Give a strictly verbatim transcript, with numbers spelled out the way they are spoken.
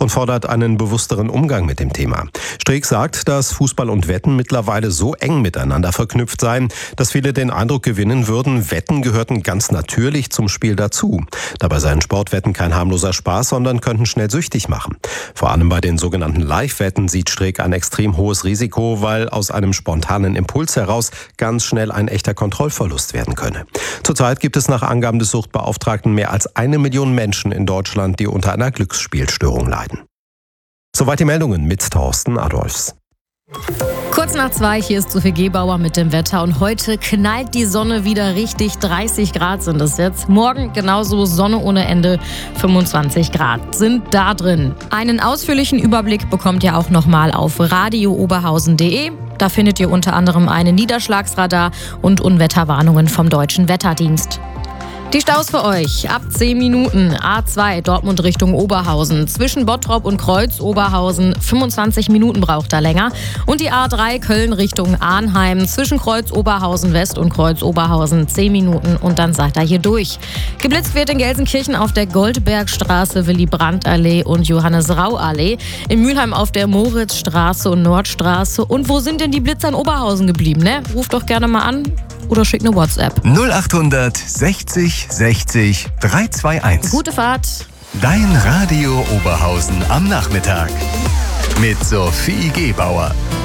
und fordert einen bewussteren Umgang mit dem Thema. Streeck sagt, dass Fußball und Wetten mittlerweile so eng miteinander verknüpft seien, dass viele den Eindruck gewinnen würden, Wetten gehörten ganz natürlich zum Spiel dazu. Dabei seien Sportwetten kein harmloser Spaß, sondern könnten schnell süchtig machen. Vor allem bei den sogenannten Live-Wetten sieht Streeck ein extrem hohes Risiko, weil aus einem spontanen Impuls heraus ganz schnell ein echter Kontrollverlust werden könne. Zurzeit gibt es nach Angaben des Suchtbeauftragten mehr als eine Million Menschen in Deutschland, die unter einer Glücksspielstörung leiden. Soweit die Meldungen mit Thorsten Adolfs. Kurz nach zwei, hier ist Sophie Gebauer mit dem Wetter und heute knallt die Sonne wieder richtig, dreißig Grad sind es jetzt. Morgen genauso Sonne ohne Ende, fünfundzwanzig Grad sind da drin. Einen ausführlichen Überblick bekommt ihr auch nochmal auf radio oberhausen punkt de. Da findet ihr unter anderem einen Niederschlagsradar und Unwetterwarnungen vom Deutschen Wetterdienst. Die Staus für euch. Ab zehn Minuten. A zwei Dortmund Richtung Oberhausen. Zwischen Bottrop und Kreuz Oberhausen. fünfundzwanzig Minuten braucht er länger. Und die A drei Köln Richtung Arnheim. Zwischen Kreuz Oberhausen West und Kreuz Oberhausen. zehn Minuten und dann seid ihr hier durch. Geblitzt wird in Gelsenkirchen auf der Goldbergstraße, Willy-Brandt-Allee und Johannes-Rau-Allee. In Mülheim auf der Moritzstraße und Nordstraße. Und wo sind denn die Blitzer in Oberhausen geblieben, ne? Ruft doch gerne mal an oder schickt eine WhatsApp. null achthundert sechzig sechzig dreihunderteinundzwanzig. Gute Fahrt. Dein Radio Oberhausen am Nachmittag. Mit Sophie Gebauer.